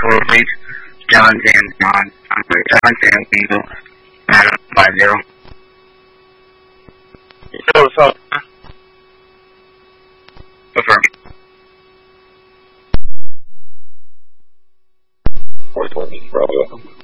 4, please. John San Bingo, 50. What's up? Affirm. 420, Bravo.